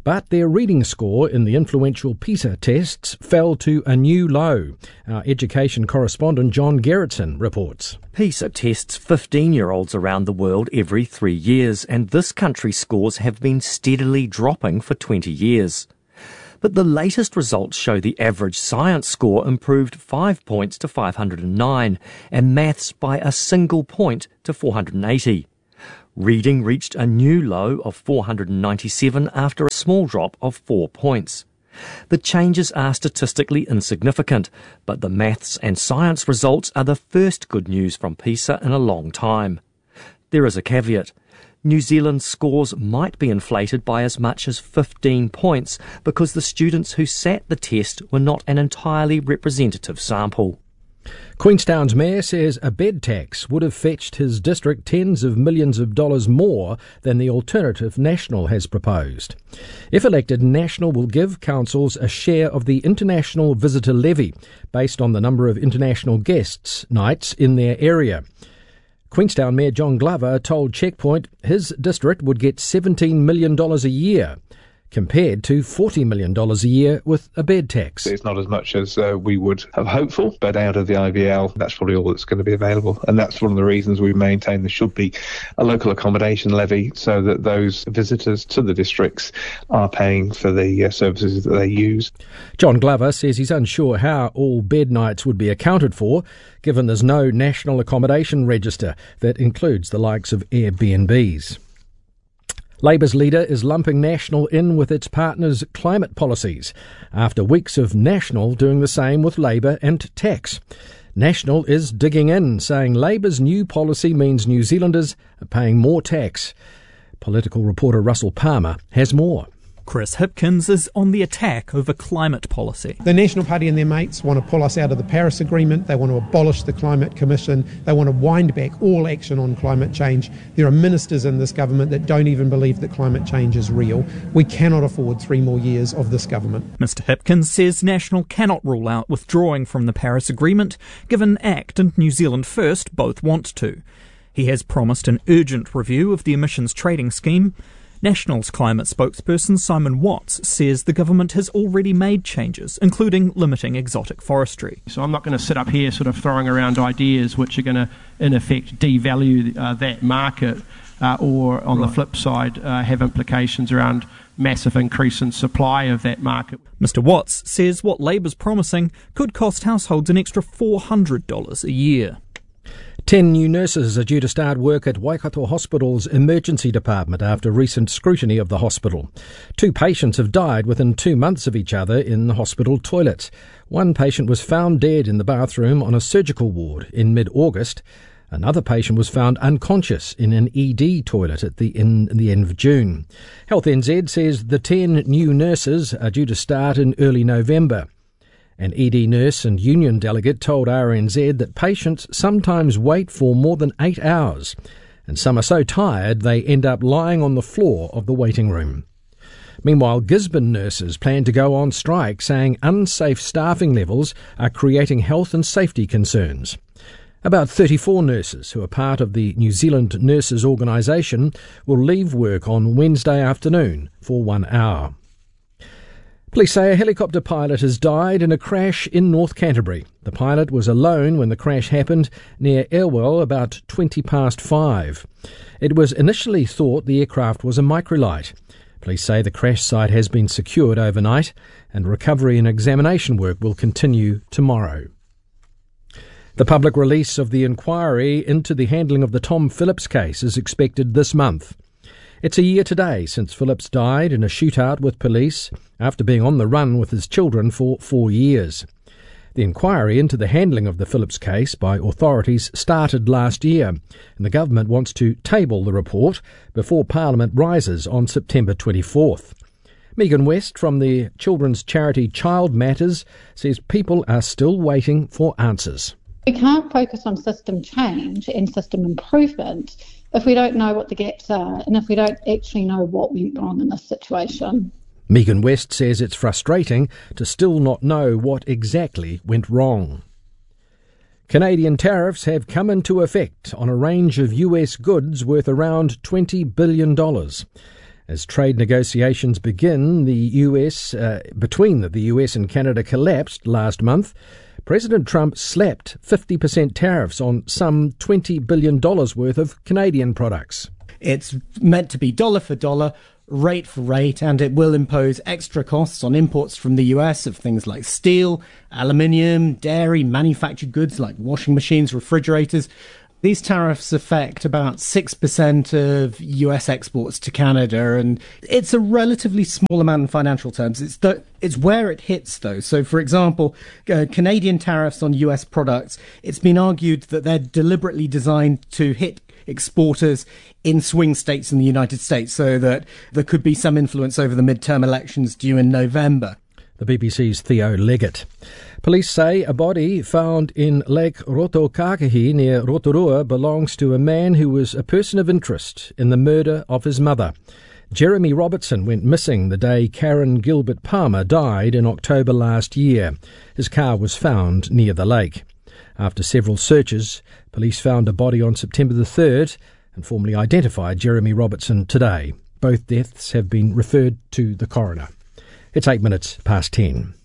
S9: But their reading score in the influential PISA tests fell to a new low. Our education correspondent John Gerritsen reports.
S12: PISA tests fifteen-year-olds around the world every three years, and this country's scores have been steadily dropping for twenty years. But the latest results show the average science score improved five points to five hundred nine, and maths by a single point to four hundred eighty. Reading reached a new low of four hundred ninety-seven after a small drop of four points. The changes are statistically insignificant, but the maths and science results are the first good news from PISA in a long time. There is a caveat. New Zealand's scores might be inflated by as much as fifteen points because the students who sat the test were not an entirely representative sample.
S9: Queenstown's mayor says a bed tax would have fetched his district tens of millions of dollars more than the alternative National has proposed. If elected, National will give councils a share of the international visitor levy based on the number of international guests nights in their area. Queenstown Mayor John Glover told Checkpoint his district would get seventeen million dollars a year, compared to forty million dollars a year with a bed tax.
S13: It's not as much as uh, we would have hoped for, but out of the I V L, that's probably all that's going to be available. And that's one of the reasons we maintain there should be a local accommodation levy so that those visitors to the districts are paying for the uh, services that they use.
S9: John Glover says he's unsure how all bed nights would be accounted for, given there's no national accommodation register that includes the likes of Airbnbs. Labour's leader is lumping National in with its partners' climate policies, after weeks of National doing the same with Labour and tax. National is digging in, saying Labour's new policy means New Zealanders are paying more tax. Political reporter Russell Palmer has more.
S14: Chris Hipkins is on the attack over climate policy.
S15: The National Party and their mates want to pull us out of the Paris Agreement. They want to abolish the Climate Commission. They want to wind back all action on climate change. There are ministers in this government that don't even believe that climate change is real. We cannot afford three more years of this government.
S14: Mister Hipkins says National cannot rule out withdrawing from the Paris Agreement, given ACT and New Zealand First both want to. He has promised an urgent review of the emissions trading scheme. National's climate spokesperson Simon Watts says the government has already made changes, including limiting exotic forestry.
S16: So I'm not going to sit up here sort of throwing around ideas which are going to, in effect, devalue uh, that market uh, or, on right. the flip side, uh, have implications around massive increase in supply of that market.
S14: Mister Watts says what Labour's promising could cost households an extra four hundred dollars a year.
S9: Ten new nurses are due to start work at Waikato Hospital's emergency department after recent scrutiny of the hospital. Two patients have died within two months of each other in the hospital toilets. One patient was found dead in the bathroom on a surgical ward in mid-August. Another patient was found unconscious in an E D toilet at the, in, in the end of June. Health N Z says the ten new nurses are due to start in early November. An E D nurse and union delegate told R N Z that patients sometimes wait for more than eight hours, and some are so tired they end up lying on the floor of the waiting room. Meanwhile, Gisborne nurses plan to go on strike, saying unsafe staffing levels are creating health and safety concerns. About thirty-four nurses who are part of the New Zealand Nurses Organisation will leave work on Wednesday afternoon for one hour. Police say a helicopter pilot has died in a crash in North Canterbury. The pilot was alone when the crash happened near Airwell about twenty past five. It was initially thought the aircraft was a microlight. Police say the crash site has been secured overnight and recovery and examination work will continue tomorrow. The public release of the inquiry into the handling of the Tom Phillips case is expected this month. It's a year today since Phillips died in a shootout with police after being on the run with his children for four years. The inquiry into the handling of the Phillips case by authorities started last year, and the government wants to table the report before Parliament rises on September twenty-fourth. Megan West from the children's charity Child Matters says people are still waiting for answers.
S17: We can't focus on system change and system improvement if we don't know what the gaps are and if we don't actually know what went wrong in this situation.
S9: Megan West says it's frustrating to still not know what exactly went wrong. Canadian tariffs have come into effect on a range of U S goods worth around twenty billion dollars. As trade negotiations begin, the U S uh, between the U S and Canada collapsed last month. President Trump slapped fifty percent tariffs on some twenty billion dollars worth of Canadian products.
S18: It's meant to be dollar for dollar, rate for rate, and it will impose extra costs on imports from the U S of things like steel, aluminium, dairy, manufactured goods like washing machines, refrigerators. These tariffs affect about six percent of U S exports to Canada, and it's a relatively small amount in financial terms. It's the, it's where it hits, though. So, for example, uh, Canadian tariffs on U S products, it's been argued that they're deliberately designed to hit exporters in swing states in the United States so that there could be some influence over the midterm elections due in November.
S9: The B B C's Theo Leggett. Police say a body found in Lake Rotokakahi near Rotorua belongs to a man who was a person of interest in the murder of his mother. Jeremy Robertson went missing the day Karen Gilbert Palmer died in October last year. His car was found near the lake. After several searches, police found a body on September the third and formally identified Jeremy Robertson today. Both deaths have been referred to the coroner. It's eight minutes past ten.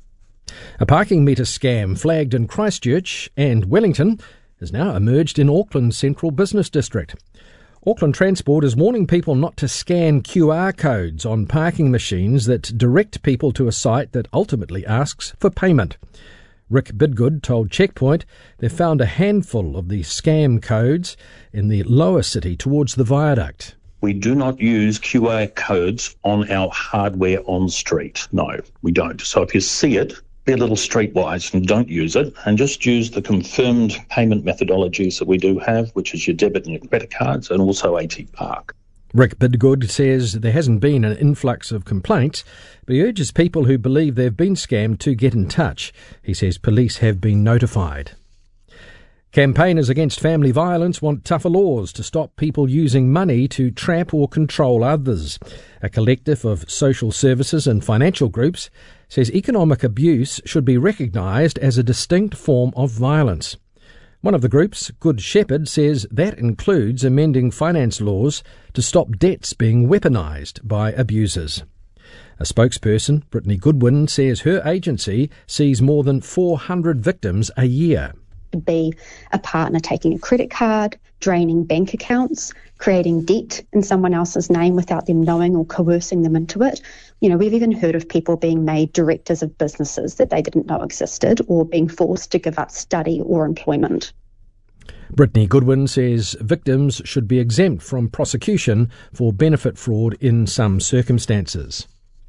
S9: A parking meter scam flagged in Christchurch and Wellington has now emerged in Auckland's central business district. Auckland Transport is warning people not to scan Q R codes on parking machines that direct people to a site that ultimately asks for payment. Rick Bidgood told Checkpoint they found a handful of the scam codes in the lower city towards the viaduct.
S19: We do not use Q R codes on our hardware on street. No, we don't. So if you see it, be a little streetwise and don't use it, and just use the confirmed payment methodologies that we do have, which is your debit and your credit cards, and also A T Park.
S9: Rick Bidgood says there hasn't been an influx of complaints, but he urges people who believe they've been scammed to get in touch. He says police have been notified. Campaigners against family violence want tougher laws to stop people using money to trap or control others. A collective of social services and financial groups says economic abuse should be recognised as a distinct form of violence. One of the groups, Good Shepherd, says that includes amending finance laws to stop debts being weaponised by abusers. A spokesperson, Brittany Goodwin, says her agency sees more than four hundred victims a year.
S20: Could be a partner taking a credit card, draining bank accounts, creating debt in someone else's name without them knowing or coercing them into it. You know, we've even heard of people being made directors of businesses that they didn't know existed, or being forced to give up study or employment.
S9: Brittany Goodwin says victims should be exempt from prosecution for benefit fraud in some circumstances.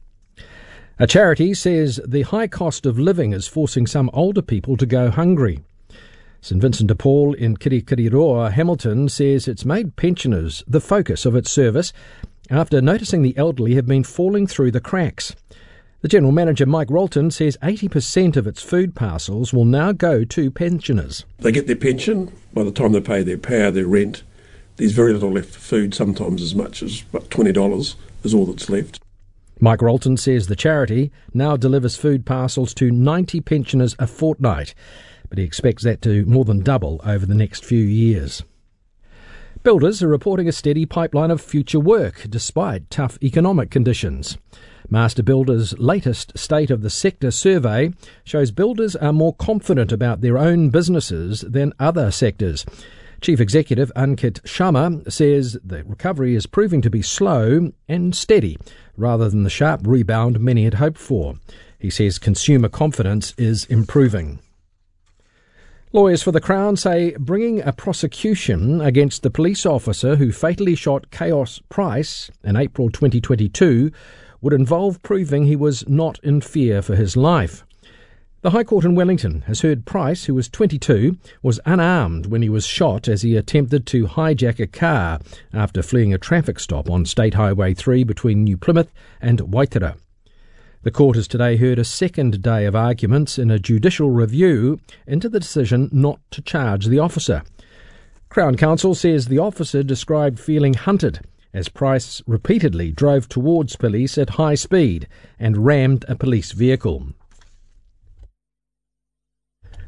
S9: A charity says the high cost of living is forcing some older people to go hungry. St Vincent de Paul in Kirikiriroa, Hamilton, says it's made pensioners the focus of its service after noticing the elderly have been falling through the cracks. The General Manager, Mike Rolton, says eighty percent of its food parcels will now go to pensioners.
S21: They get their pension. By the time they pay their power, their rent, there's very little left for food, sometimes as much as about twenty dollars is all that's left.
S9: Mike Rolton says the charity now delivers food parcels to ninety pensioners a fortnight, but he expects that to more than double over the next few years. Builders are reporting a steady pipeline of future work despite tough economic conditions. Master Builders' latest State of the Sector survey shows builders are more confident about their own businesses than other sectors. Chief Executive Ankit Sharma says the recovery is proving to be slow and steady rather than the sharp rebound many had hoped for. He says consumer confidence is improving. Lawyers for the Crown say bringing a prosecution against the police officer who fatally shot Chaos Price in April twenty twenty-two would involve proving he was not in fear for his life. The High Court in Wellington has heard Price, who was twenty-two, was unarmed when he was shot as he attempted to hijack a car after fleeing a traffic stop on State Highway three between New Plymouth and Waitara. The court has today heard a second day of arguments in a judicial review into the decision not to charge the officer. Crown Counsel says the officer described feeling hunted as Price repeatedly drove towards police at high speed and rammed a police vehicle.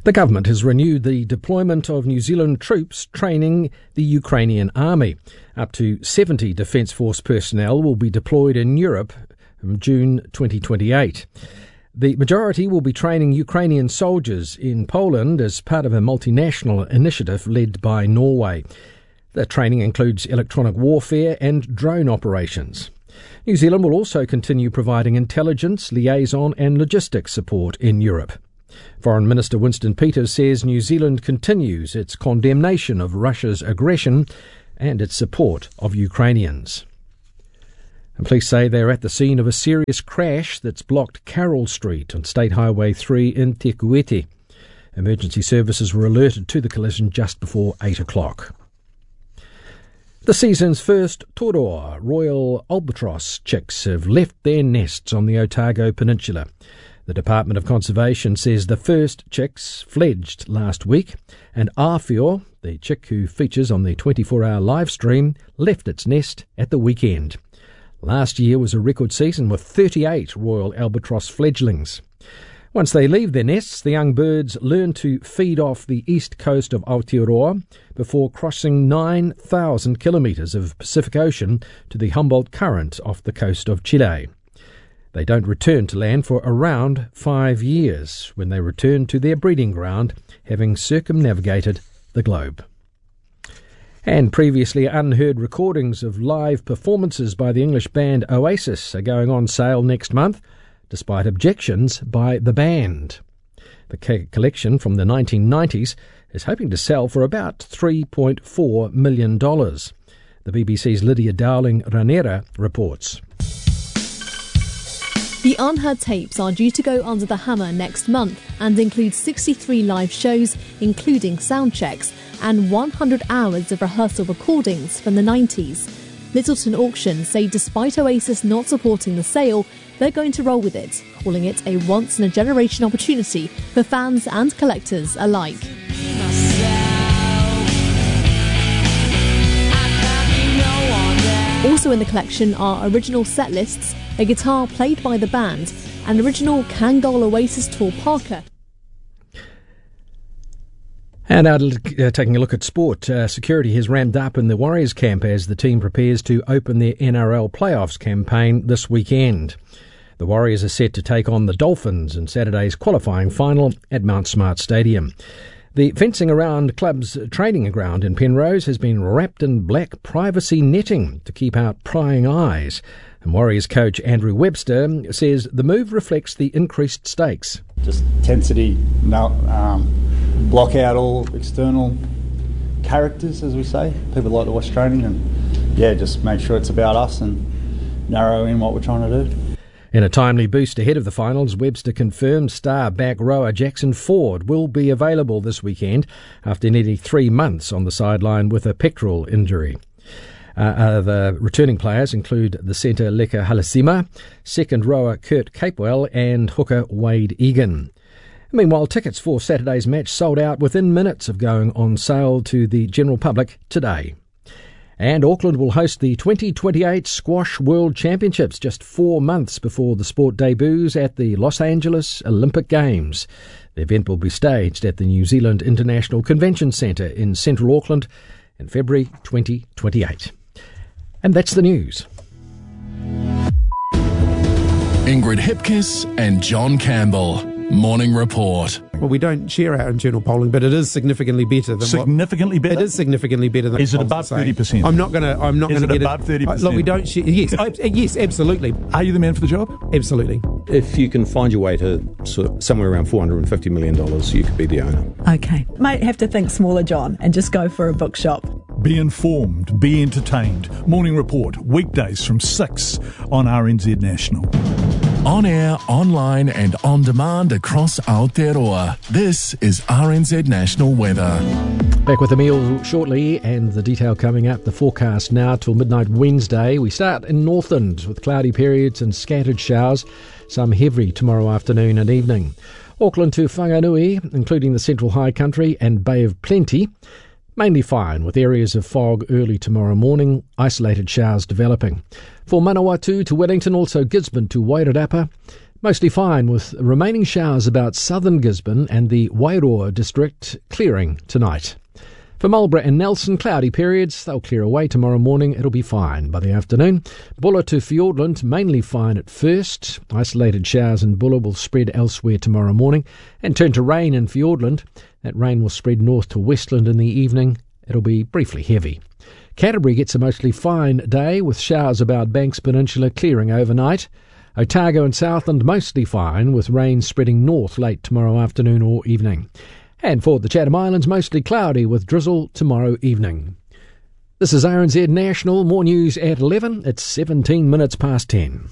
S9: The government has renewed the deployment of New Zealand troops training the Ukrainian army. Up to seventy Defence Force personnel will be deployed in Europe from June twenty twenty-eight. The majority will be training Ukrainian soldiers in Poland as part of a multinational initiative led by Norway. The training includes electronic warfare and drone operations. New Zealand will also continue providing intelligence, liaison and logistics support in Europe. Foreign Minister Winston Peters says New Zealand continues its condemnation of Russia's aggression and its support of Ukrainians. And police say they're at the scene of a serious crash that's blocked Carroll Street on State Highway three in Te Kuiti. Emergency services were alerted to the collision just before eight o'clock. The season's first toroa, Royal Albatross chicks, have left their nests on the Otago Peninsula. The Department of Conservation says the first chicks fledged last week, and Awhio, the chick who features on the twenty-four hour live stream, left its nest at the weekend. Last year was a record season with thirty-eight Royal Albatross fledglings. Once they leave their nests, the young birds learn to feed off the east coast of Aotearoa before crossing nine thousand kilometres of Pacific Ocean to the Humboldt Current off the coast of Chile. They don't return to land for around five years, when they return to their breeding ground, having circumnavigated the globe. And previously unheard recordings of live performances by the English band Oasis are going on sale next month, despite objections by the band. The c- collection from the nineteen nineties is hoping to sell for about three point four million dollars. The B B C's Lydia Dowling-Ranera reports.
S1: The unheard tapes are due to go under the hammer next month and include sixty-three live shows, including sound checks, and one hundred hours of rehearsal recordings from the nineties. Littleton Auction say despite Oasis not supporting the sale, they're going to roll with it, calling it a once-in-a-generation opportunity for fans and collectors alike. Also in the collection are original set lists, a guitar played by the band, and original Kangol Oasis tour Parker.
S9: And now uh, taking a look at sport, uh, security has ramped up in the Warriors camp as the team prepares to open their N R L playoffs campaign this weekend. The Warriors are set to take on the Dolphins in Saturday's qualifying final at Mount Smart Stadium. The fencing around club's training ground in Penrose has been wrapped in black privacy netting to keep out prying eyes. And Warriors coach Andrew Webster says the move reflects the increased stakes.
S22: Just intensity, no, um, block out all external characters, as we say. People like to watch training and, yeah, just make sure it's about us and narrow in what we're trying to do.
S9: In a timely boost ahead of the finals, Webster confirmed star back rower Jackson Ford will be available this weekend after nearly three months on the sideline with a pectoral injury. Uh, uh, the returning players include the centre Leka Halasima, second rower Kurt Capewell and hooker Wade Egan. Meanwhile, tickets for Saturday's match sold out within minutes of going on sale to the general public today. And Auckland will host the twenty twenty-eight Squash World Championships just four months before the sport debuts at the Los Angeles Olympic Games. The event will be staged at the New Zealand International Convention Centre in central Auckland in February twenty twenty-eight. And that's the news.
S8: Ingrid Hipkiss and John Campbell. Morning Report.
S23: Well, we don't share our internal polling, but it is significantly better than
S24: significantly
S23: what,
S24: better.
S23: It is significantly better than.
S24: Is it above thirty percent?
S23: I'm not going to. I'm not going to get
S24: above thirty percent.
S23: Look, we don't share. Yes, I, yes, absolutely.
S24: Are you the man for the job?
S23: Absolutely.
S25: If you can find your way to sort of somewhere around four hundred and fifty million dollars, you could be the owner.
S26: Okay, might have to think smaller, John, and just go for a bookshop.
S24: Be informed. Be entertained. Morning Report weekdays from six on R N Z National.
S8: On air, online and on demand across Aotearoa. This is R N Z National Weather.
S9: Back with Emile shortly and the detail coming up. The forecast now till midnight Wednesday. We start in Northland with cloudy periods and scattered showers, some heavy tomorrow afternoon and evening. Auckland to Whanganui, including the Central High Country and Bay of Plenty. Mainly fine, with areas of fog early tomorrow morning, isolated showers developing. For Manawatu to Wellington, also Gisborne to Wairarapa, mostly fine, with remaining showers about southern Gisborne and the Wairoa district clearing tonight. For Marlborough and Nelson, cloudy periods. They'll clear away tomorrow morning. It'll be fine by the afternoon. Bulla to Fiordland, mainly fine at first. Isolated showers in Bulla will spread elsewhere tomorrow morning and turn to rain in Fiordland. That rain will spread north to Westland in the evening. It'll be briefly heavy. Canterbury gets a mostly fine day with showers about Banks Peninsula clearing overnight. Otago and Southland mostly fine with rain spreading north late tomorrow afternoon or evening. And for the Chatham Islands, mostly cloudy with drizzle tomorrow evening. This is R N Z National. More news at eleven. It's seventeen minutes past ten.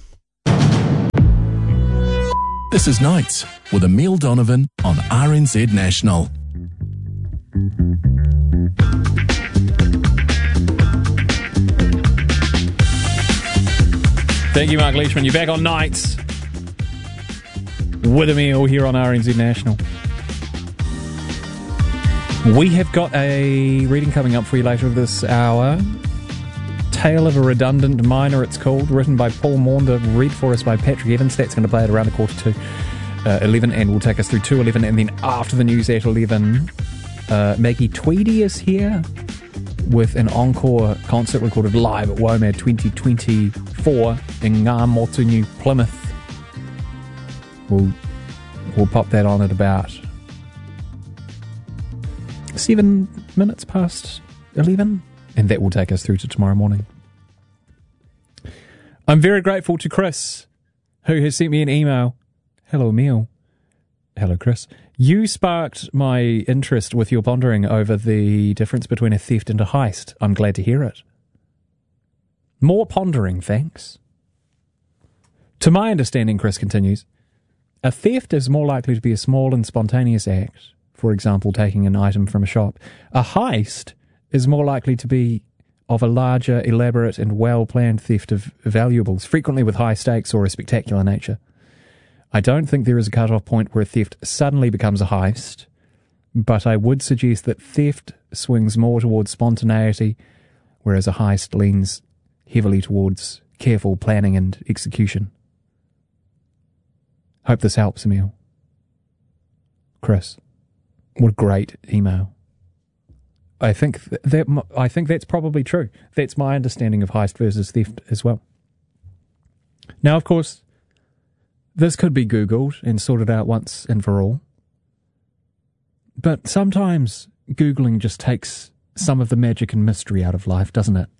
S8: This is Nights with Emile Donovan on R N Z National.
S2: Thank you, Mark Leishman. You're back on Nights with Emile here on R N Z National. We have got a reading coming up for you later this hour. Tale of a Redundant Miner, it's called, written by Paul Maunder, read for us by Patrick Evans. That's going to play at around a quarter to uh, eleven, and will take us through to eleven. And then after the news at eleven, uh, Maggie Tweedy is here with an encore concert recorded live at WOMAD twenty twenty-four in Ngā Motu, New Plymouth. We'll, we'll pop that on at about seven minutes past eleven, and that will take us through to tomorrow morning. I'm very grateful to Chris, who has sent me an email. Hello, Emile. Hello, Chris. You sparked my interest with your pondering over the difference between a theft and a heist. I'm glad to hear it. More pondering, thanks. To my understanding, Chris continues, a theft is more likely to be a small and spontaneous act, for example, taking an item from a shop. A heist is more likely to be of a larger, elaborate and well-planned theft of valuables, frequently with high stakes or a spectacular nature. I don't think there is a cut-off point where theft suddenly becomes a heist, but I would suggest that theft swings more towards spontaneity, whereas a heist leans heavily towards careful planning and execution. Hope this helps, Emile. Chris, what a great email. I think th- that I think that's probably true. That's my understanding of heist versus theft as well. Now, of course, this could be Googled and sorted out once and for all. But sometimes Googling just takes some of the magic and mystery out of life, doesn't it?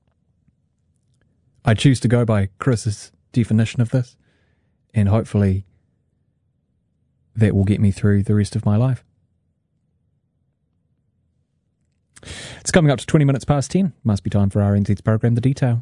S2: I choose to go by Chris's definition of this, and hopefully that will get me through the rest of my life. It's coming up to twenty minutes past ten. Must be time for R N Z's program, The Detail.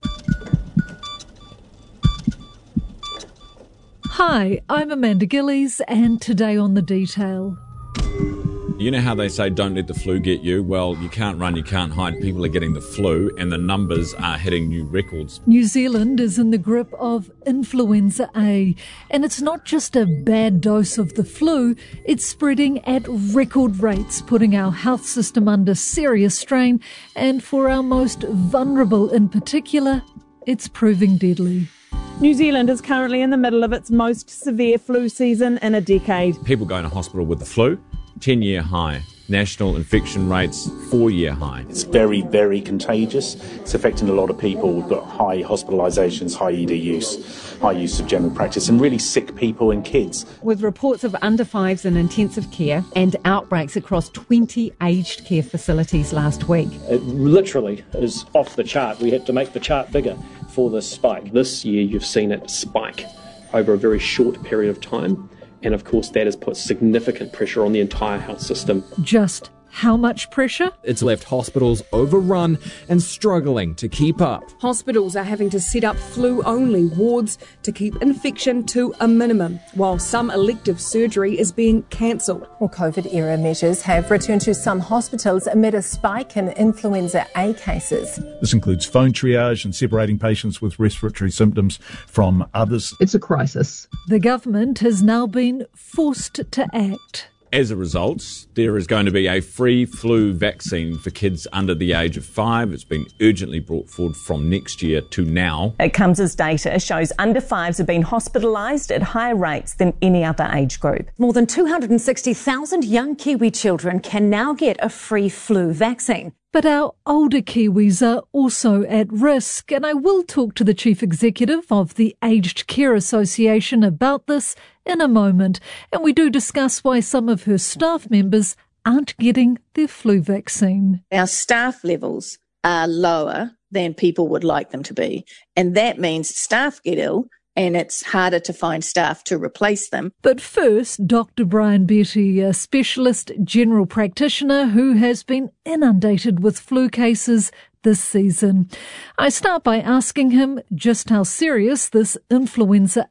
S3: Hi, I'm Amanda Gillies, and today on The Detail.
S4: You know how they say don't let the flu get you? Well, you can't run, you can't hide. People are getting the flu and the numbers are hitting new records.
S3: New Zealand is in the grip of influenza A, and it's not just a bad dose of the flu, it's spreading at record rates, putting our health system under serious strain, and for our most vulnerable in particular, it's proving deadly.
S5: New Zealand is currently in the middle of its most severe flu season in a decade.
S4: People going to hospital with the flu, ten-year high. National infection rates, four-year high.
S6: It's very, very contagious. It's affecting a lot of people. We've got high hospitalisations, high E D use, high use of general practice, and really sick people and kids.
S7: With reports of under fives in intensive care and outbreaks across twenty aged care facilities last week.
S27: It literally is off the chart. We had to make the chart bigger for this spike. This year you've seen it spike over a very short period of time. And of course, that has put significant pressure on the entire health system.
S3: Just how much pressure?
S28: It's left hospitals overrun and struggling to keep up.
S29: Hospitals are having to set up flu-only wards to keep infection to a minimum, while some elective surgery is being cancelled.
S30: Well, COVID-era measures have returned to some hospitals amid a spike in influenza A cases.
S24: This includes phone triage and separating patients with respiratory symptoms from others.
S31: It's a crisis.
S3: The government has now been forced to act.
S4: As a result, there is going to be a free flu vaccine for kids under the age of five. It's been urgently brought forward from next year to now.
S10: It comes as data shows under fives have been hospitalised at higher rates than any other age group.
S11: More than two hundred sixty thousand young Kiwi children can now get a free flu vaccine.
S3: But our older Kiwis are also at risk, and I will talk to the Chief Executive of the Aged Care Association about this in a moment. And we do discuss why some of her staff members aren't getting their flu vaccine.
S12: Our staff levels are lower than people would like them to be, and that means staff get ill, and it's harder to find staff to replace them.
S3: But first, Doctor Brian Betty, a specialist general practitioner who has been inundated with flu cases this season. I start by asking him just how serious this influenza